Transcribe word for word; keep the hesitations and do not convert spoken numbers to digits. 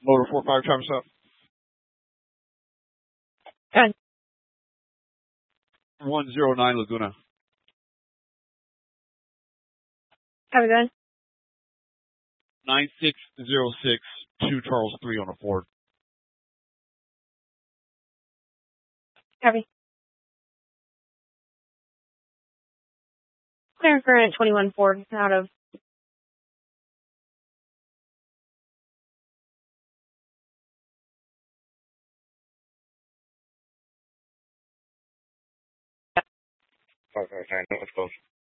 Motor four five, Travis up. Good. one zero nine Laguna. Copy, good. nine six zero six two Charles three on a Ford. Copy. Clear current twenty-one Ford out of Okay, okay, let's go.